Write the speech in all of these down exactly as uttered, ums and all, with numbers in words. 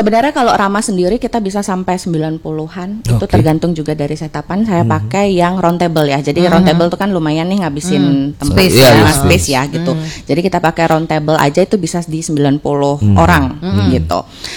Sebenarnya kalau Rama sendiri kita bisa sampai sembilan puluhan. Okay. Itu tergantung juga dari setapan. Saya mm-hmm. pakai yang roundtable ya. Jadi mm-hmm. roundtable itu kan lumayan nih ngabisin mm. tempat space ya, ya, space ya gitu. Mm. Jadi kita pakai roundtable aja itu bisa di sembilan puluh mm. orang mm. gitu.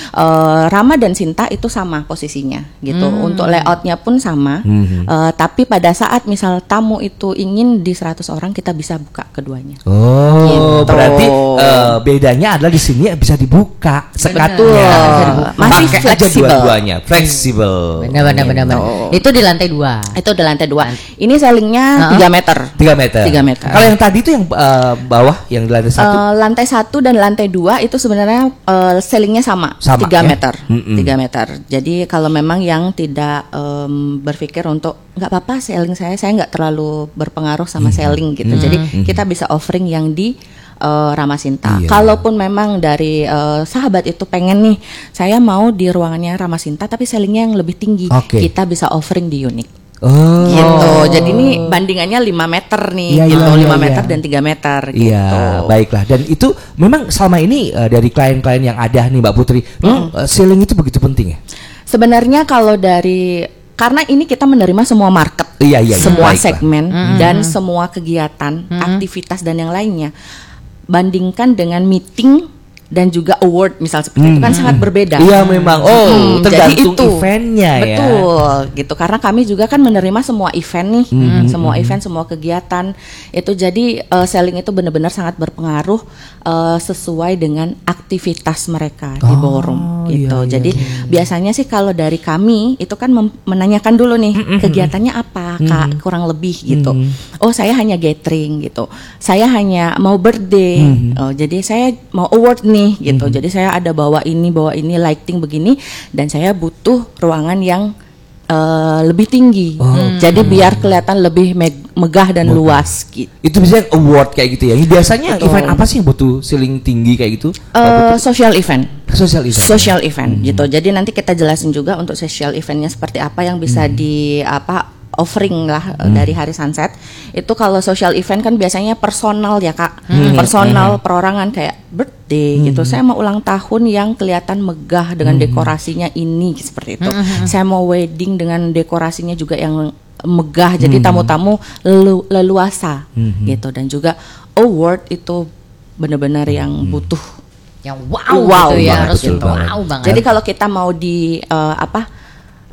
Uh, Rama dan Sinta itu sama posisinya gitu. Mm. Untuk layoutnya pun sama. Mm. Uh, tapi pada saat misal tamu itu ingin di seratus orang, kita bisa buka keduanya. Oh, gitu. Berarti uh, bedanya adalah di sini bisa dibuka sekatnya. Masih pakai fleksibel. Aja dua-duanya, fleksibel. Benar-benar benar. Itu di lantai dua. Itu di lantai dua. Ini sellingnya tiga meter. tiga meter. tiga meter. Kalau yang tadi itu yang uh, bawah, yang di lantai satu. Uh, lantai satu dan lantai dua itu sebenarnya uh, sellingnya sama, sama tiga ya? meter. Mm-mm. tiga meter. Jadi kalau memang yang tidak um, berpikir untuk nggak apa-apa selling saya, saya nggak terlalu berpengaruh sama mm-hmm. selling gitu. Mm-hmm. Jadi kita bisa offering yang di Uh, Rama Sinta. Iya. Kalaupun memang dari uh, sahabat itu pengen nih, saya mau di ruangannya Rama Sinta tapi sellingnya yang lebih tinggi, okay. kita bisa offering di unit. Oh. Gitu. Jadi ini bandingannya lima meter nih, iya, gitu, iya, lima iya, meter iya. dan tiga meter. Iya, gitu. baiklah. Dan itu memang selama ini uh, dari klien-klien yang ada nih Mbak Putri, hmm. uh, selling itu begitu penting ya? Sebenarnya kalau dari karena ini kita menerima semua market, iya, iya, semua baiklah. segmen mm-hmm. dan semua kegiatan, mm-hmm. aktivitas dan yang lainnya. Bandingkan dengan meeting dan juga award misal seperti hmm. itu kan sangat berbeda. Iya memang. Oh, hmm, tergantung jadi itu, eventnya ya. Betul, gitu. Karena kami juga kan menerima semua event nih, hmm. semua event, semua kegiatan. Itu jadi uh, selling itu benar-benar sangat berpengaruh uh, sesuai dengan aktivitas mereka oh, di ballroom gitu. Iya, jadi iya, iya. biasanya sih kalau dari kami itu kan mem- menanyakan dulu nih mm-hmm. kegiatannya apa, Kak, kurang lebih gitu. Mm-hmm. Oh, saya hanya gathering gitu. Saya hanya mau birthday. Mm-hmm. Oh, jadi saya mau award nih gitu. Mm-hmm. Jadi saya ada bawa ini, bawa ini lighting begini dan saya butuh ruangan yang uh, lebih tinggi. Oh, hmm. Jadi biar kelihatan lebih meg- megah dan Megah. luas gitu. Itu bisa award kayak gitu ya. Biasanya Betul. event apa sih yang butuh ceiling tinggi kayak gitu? Uh, social event. Social event. Social event hmm. gitu. Jadi nanti kita jelasin juga untuk social eventnya seperti apa yang bisa hmm. di apa offering lah hmm. dari Hari Sunset. Itu kalau social event kan biasanya personal ya Kak. Hmm. Personal hmm. perorangan kayak birthday hmm. gitu. Saya mau ulang tahun yang kelihatan megah dengan hmm. dekorasinya ini seperti itu. Hmm. Saya mau wedding dengan dekorasinya juga yang megah. Jadi hmm. tamu-tamu lelu- leluasa hmm. gitu. Dan juga award itu benar-benar hmm. yang butuh yang wow, wow gitu ya, banget, harus gitu. wow banget. Jadi kalau kita mau di uh, apa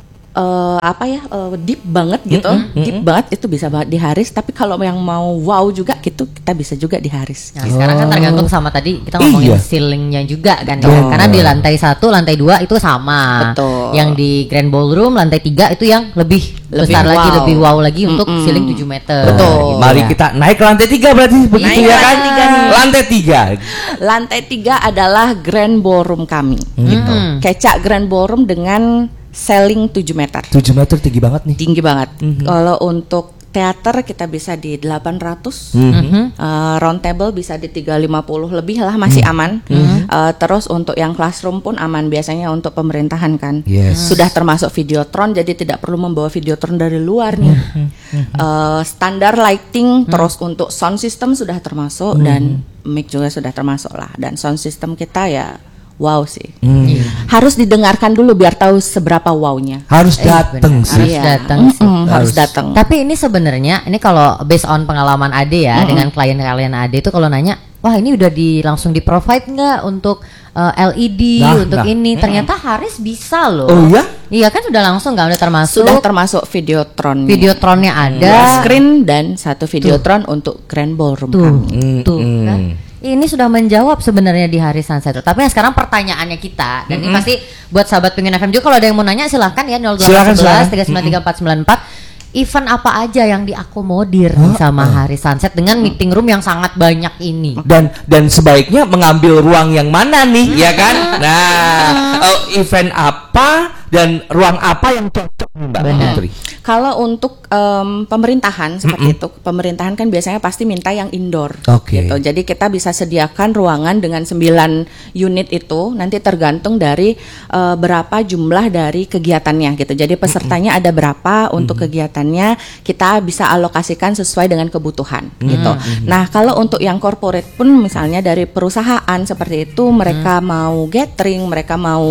Uh, apa ya uh, deep banget gitu, mm-hmm, deep mm-hmm. banget itu bisa banget di Haris. Tapi kalau yang mau wow juga gitu, kita bisa juga di Haris. Nah, oh. sekarang kan tergantung sama tadi kita ngomongin iya. ceilingnya juga kan ya. Karena di lantai satu, lantai dua itu sama. Betul. Yang di Grand Ballroom lantai tiga itu yang lebih, lebih besar wow. lagi, lebih wow lagi untuk mm-hmm. ceiling tujuh meter. Betul. Gitu Mari ya. kita naik ke lantai tiga berarti begitu naik ya kan? Tiga nih. Lantai tiga. Lantai tiga adalah Grand Ballroom kami. Mm-hmm. Gitu. Kecak Grand Ballroom dengan selling tujuh meter. tujuh meter tinggi banget nih. Tinggi banget. Mm-hmm. Kalau untuk teater kita bisa di delapan ratus. Mm-hmm. Uh, round table bisa di tiga ratus lima puluh lebih lah masih mm-hmm. aman. Mm-hmm. Uh, terus untuk yang classroom pun aman biasanya untuk pemerintahan kan. Yes. Sudah termasuk videotron jadi tidak perlu membawa videotron dari luar nih. Mm-hmm. Uh, standar lighting mm-hmm. terus untuk sound system sudah termasuk mm-hmm. dan mic juga sudah termasuk lah. Dan sound system kita ya wow sih, hmm. harus didengarkan dulu biar tahu seberapa wownya. Harus datang eh, sih, harus datang mm-hmm. sih, harus, harus datang. Tapi ini sebenarnya ini kalau based on pengalaman Ade ya mm-hmm. dengan klien kalian Ade itu kalau nanya, wah ini udah di langsung di provide nggak untuk uh, L E D nah, untuk nah. ini? Ternyata mm-hmm. Haris bisa loh. Oh iya? Iya kan sudah langsung nggak udah termasuk. Sudah termasuk videotron. Videotronnya ada. Dua screen dan satu videotron tuh. Untuk Grand Ballroom tuh. kami. Tuh, mm-hmm. kan? Ini sudah menjawab sebenarnya di Hari Sunset. Tapi sekarang pertanyaannya kita dan mm-hmm. ini pasti buat sahabat Pengen F M juga kalau ada yang mau nanya silahkan ya nol delapan satu satu tiga sembilan tiga empat sembilan empat. Event apa aja yang diakomodir huh? sama Hari Sunset dengan meeting room yang sangat banyak ini. Dan dan sebaiknya mengambil ruang yang mana nih, ya kan? Nah, uh, event apa dan ruang apa yang cocok nih Mbak Putri? Kalau untuk um, pemerintahan seperti mm-hmm. itu, pemerintahan kan biasanya pasti minta yang indoor, okay. gitu. Jadi kita bisa sediakan ruangan dengan sembilan unit itu, nanti tergantung dari uh, berapa jumlah dari kegiatannya, gitu. Jadi pesertanya mm-hmm. ada berapa untuk mm-hmm. kegiatannya, kita bisa alokasikan sesuai dengan kebutuhan, mm-hmm. gitu. Nah kalau untuk yang corporate pun misalnya dari perusahaan seperti itu, mereka mm-hmm. mau gathering, mereka mau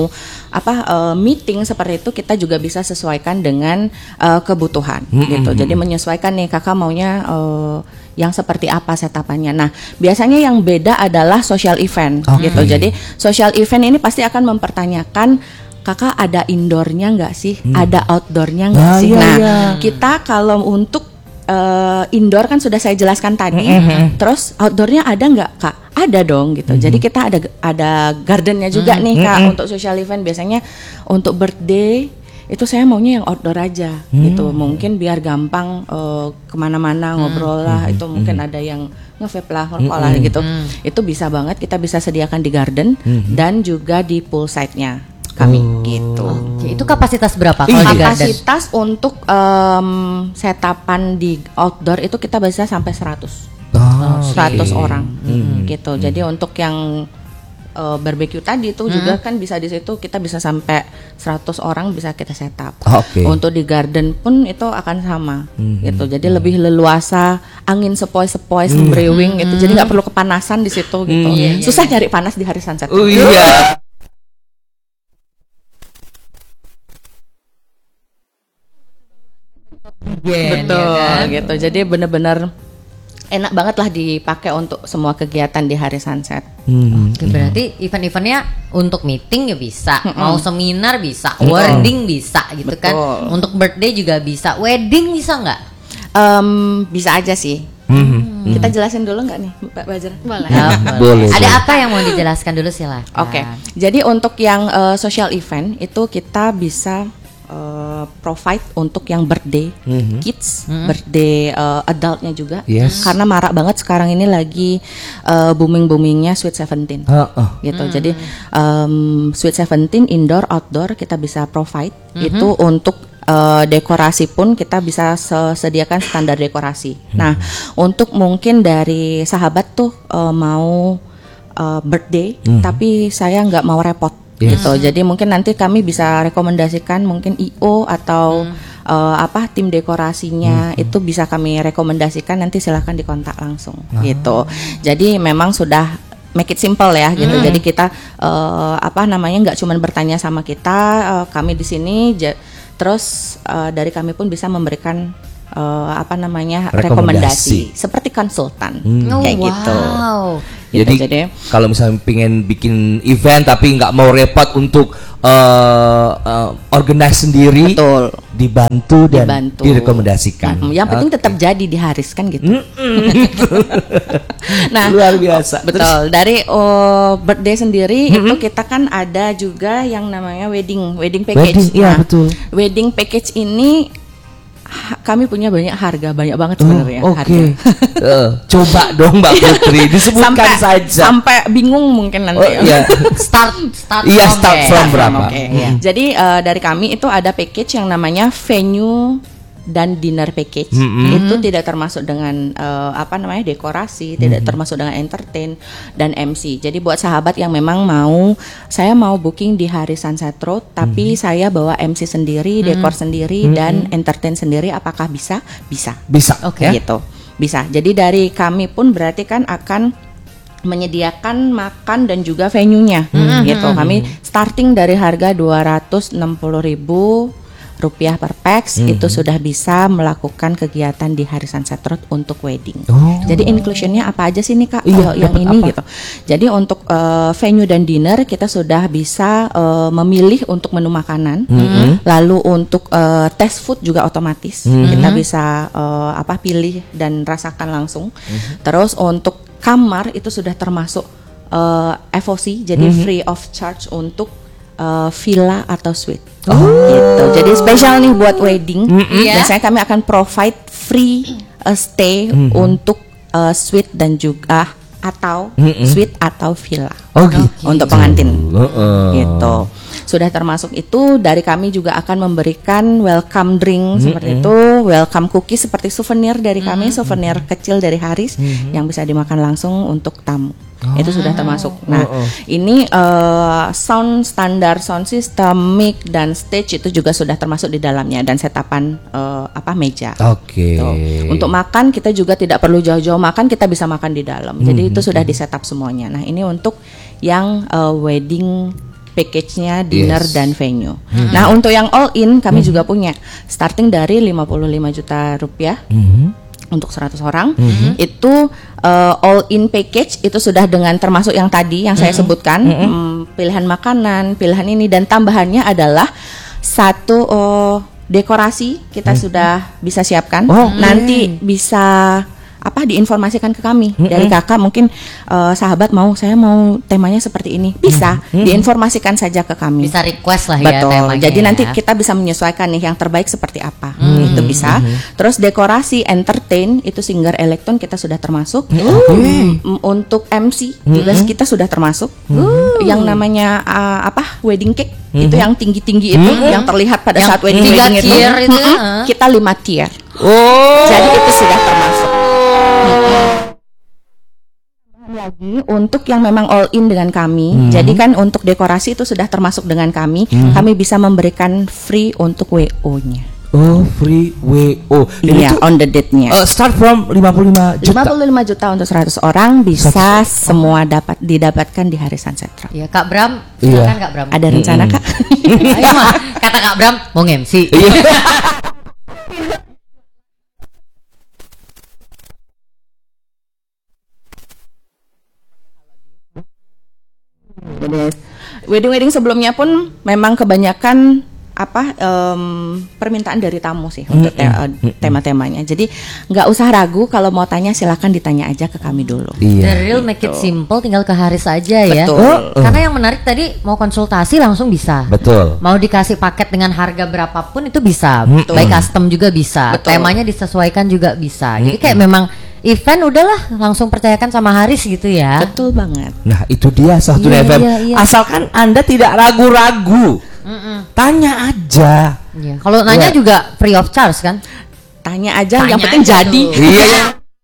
apa uh, meeting seperti itu kita juga bisa sesuaikan dengan uh, kebutuhan mm-hmm. gitu. Jadi menyesuaikan nih kakak maunya uh, yang seperti apa setapannya. Nah, biasanya yang beda adalah social event okay. gitu. Jadi social event ini pasti akan mempertanyakan kakak ada indoornya nggak sih, hmm. ada outdoornya nggak ah, sih. Iya, nah, iya. kita kalau untuk uh, indoor kan sudah saya jelaskan tadi. Mm-hmm. Terus outdoornya ada nggak kak? Ada dong gitu. Mm-hmm. Jadi kita ada ada gardennya juga mm-hmm. nih kak mm-hmm. untuk social event. Biasanya untuk birthday itu saya maunya yang outdoor aja hmm. gitu, mungkin biar gampang uh, kemana-mana hmm. ngobrol lah, hmm. itu mungkin hmm. ada yang nge-vape lah, ngerokok lah hmm. gitu, hmm. itu bisa banget kita bisa sediakan di garden hmm. dan juga di poolside-nya kami oh. gitu. Oke, itu kapasitas berapa kalau di garden? Kapasitas untuk um, setapan di outdoor itu kita bisa sampai seratus oh, seratus okay. orang hmm. gitu. Hmm. Jadi untuk yang Uh, barbecue tadi itu hmm. juga kan bisa di situ kita bisa sampai seratus orang bisa kita setup. Okay. Untuk di garden pun itu akan sama hmm. gitu. Jadi hmm. lebih leluasa, angin sepoi-sepoi, hmm. sembrewing gitu. Jadi nggak perlu kepanasan di situ gitu. Hmm. Yeah, yeah, Susah yeah. nyari panas di hari sunset. Oh iya. Yeah, betul yeah, kan? Gitu. Jadi benar-benar enak banget lah dipakai untuk semua kegiatan di hari sunset. Hmm. Oke, berarti event-eventnya untuk meeting ya bisa, hmm. mau seminar bisa, hmm. wedding bisa gitu. Betul. Kan. Untuk birthday juga bisa, wedding bisa nggak? Um, bisa aja sih. Hmm. Kita jelasin dulu nggak nih, Mbak Bajar? Boleh. Ya, boleh. Ada apa yang mau dijelaskan dulu silakan. Oke. Okay. Jadi untuk yang uh, social event itu kita bisa Uh, provide untuk yang birthday mm-hmm. kids, mm-hmm. birthday uh, adultnya juga, yes. karena marak banget sekarang ini lagi uh, booming boomingnya Sweet Seventeen, uh, uh. gitu. Mm-hmm. Jadi um, Sweet Seventeen indoor outdoor kita bisa provide mm-hmm. itu untuk uh, dekorasi pun kita bisa sediakan standar dekorasi. Mm-hmm. Nah untuk mungkin dari sahabat tuh uh, mau uh, birthday, mm-hmm. tapi saya nggak mau repot. Yes. Gitu. Jadi mungkin nanti kami bisa rekomendasikan mungkin I O atau hmm. uh, apa tim dekorasinya hmm. itu bisa kami rekomendasikan, nanti silahkan dikontak langsung ah. gitu. Jadi memang sudah make it simple ya gitu. Hmm. Jadi kita uh, apa namanya nggak cuma bertanya sama kita, uh, kami di sini j- terus uh, dari kami pun bisa memberikan uh, apa namanya rekomendasi, rekomendasi seperti konsultan hmm. kayak oh, gitu. Wow. Gitu, jadi, jadi kalau misalnya pengen bikin event tapi nggak mau repot untuk uh, uh, organize sendiri, betul. dibantu dan dibantu. direkomendasikan. Mm-hmm. Yang penting okay. tetap jadi di Haris kan gitu. Nah, luar biasa. Betul. Terus, dari uh, birthday sendiri mm-hmm. itu kita kan ada juga yang namanya wedding, wedding package. Wedding, iya, nah, betul. Wedding package ini kami punya banyak harga, banyak banget sebenarnya oh, okay. harga. uh, coba dong Mbak Putri disebutkan sampai, saja. Sampai bingung mungkin nanti. Oh, iya. start start Iya from, start okay. from berapa? Okay. Hmm. Jadi uh, dari kami itu ada package yang namanya venue dan dinner package. Mm-hmm. Itu tidak termasuk dengan uh, apa namanya dekorasi, mm-hmm. tidak termasuk dengan entertain dan M C. Jadi buat sahabat yang memang mau, saya mau booking di hari Sunset Road, tapi mm-hmm. saya bawa M C sendiri, dekor mm-hmm. sendiri mm-hmm. dan entertain sendiri, apakah bisa? Bisa. Bisa. Oke. Okay. Gitu. Bisa. Jadi dari kami pun berarti kan akan menyediakan makan dan juga venue-nya, mm-hmm. gitu. Kami starting dari harga dua ratus enam puluh ribu rupiah per pax, mm-hmm. itu sudah bisa melakukan kegiatan di hari Sunset Road untuk wedding. Oh. Jadi inclusionnya apa aja sih nih Kak? Iya, yang ini apa? Gitu. Jadi untuk uh, venue dan dinner kita sudah bisa uh, memilih untuk menu makanan. Mm-hmm. Lalu untuk uh, test food juga otomatis mm-hmm. kita bisa uh, apa pilih dan rasakan langsung. Mm-hmm. Terus untuk kamar itu sudah termasuk uh, F O C, jadi mm-hmm. free of charge untuk uh, villa atau suite. Oh. Gitu. Jadi spesial nih buat wedding. Mm-hmm. Biasanya kami akan provide free uh, stay mm-hmm. untuk uh, suite dan juga atau mm-hmm. suite atau villa. Oh, gitu. Untuk pengantin. Uh-uh. Gitu. Sudah termasuk itu, dari kami juga akan memberikan welcome drink mm-hmm. seperti itu, welcome cookies seperti souvenir dari kami, mm-hmm. souvenir kecil dari Haris mm-hmm. yang bisa dimakan langsung untuk tamu. Oh. Itu sudah termasuk. Nah, oh, oh. ini uh, sound standar, sound system, mic dan stage itu juga sudah termasuk di dalamnya, dan setapan uh, apa meja. Oke. Okay. Untuk makan kita juga tidak perlu jauh-jauh makan, kita bisa makan di dalam. Jadi hmm. itu sudah di setup semuanya. Nah, ini untuk yang uh, wedding package-nya dinner Yes. dan venue. Hmm. Nah, untuk yang all in kami hmm. juga punya starting dari lima puluh lima juta rupiah. Hmm. Untuk seratus orang mm-hmm. itu uh, all in package itu sudah dengan termasuk yang tadi yang mm-hmm. saya sebutkan mm-hmm. um, pilihan makanan, pilihan ini dan tambahannya adalah satu uh, dekorasi kita mm-hmm. sudah bisa siapkan. Oh, nanti mm. bisa apa diinformasikan ke kami mm-hmm. dari kakak mungkin uh, sahabat mau saya mau temanya seperti ini bisa mm-hmm. diinformasikan saja ke kami, bisa request lah. Betul. Ya temanya. Jadi nanti kita bisa menyesuaikan nih yang terbaik seperti apa mm-hmm. itu bisa mm-hmm. Terus dekorasi entertain itu singer elektron kita sudah termasuk mm-hmm. untuk M C mm-hmm. juga kita sudah termasuk mm-hmm. yang namanya uh, apa wedding cake mm-hmm. itu yang tinggi-tinggi itu mm-hmm. yang terlihat pada yang saat wedding wedding itu, itu mm-hmm. kita lima tier. Oh. Jadi itu sudah termasuk. Lagi untuk yang memang all in dengan kami, hmm. jadi kan untuk dekorasi itu sudah termasuk dengan kami, hmm. kami bisa memberikan free untuk W O-nya. Oh, free W O. Iya, on the date-nya. Uh, start from lima puluh lima juta. lima puluh lima juta untuk seratus orang bisa seratus. Semua dapat didapatkan di Hari Sunset Drop. Iya, Kak Bram, silakan iya. Kak Bram. Ada rencana, mm-hmm. Kak? Ayo mah, kata Kak Bram mau nge-M C. Wedding-wedding sebelumnya pun memang kebanyakan apa um, permintaan dari tamu sih mm-hmm. untuk te- uh, tema-temanya. Jadi nggak usah ragu kalau mau tanya silakan ditanya aja ke kami dulu. Iya. The real make it simple, tinggal ke Haris aja ya. Betul. Oh, karena yang menarik tadi mau konsultasi langsung bisa. Betul. Mau dikasih paket dengan harga berapapun itu bisa. Betul. By custom juga bisa. Betul. Temanya disesuaikan juga bisa. Mm-hmm. Jadi kayak memang event udahlah langsung percayakan sama Haris gitu ya. Betul banget. Nah itu dia satu iya, F M. Iya, iya. Asalkan Anda tidak ragu-ragu, Mm-mm. tanya aja. Iya. Kalau nanya yeah. juga free of charge kan? Tanya aja, Tanya yang penting aja jadi. Iya.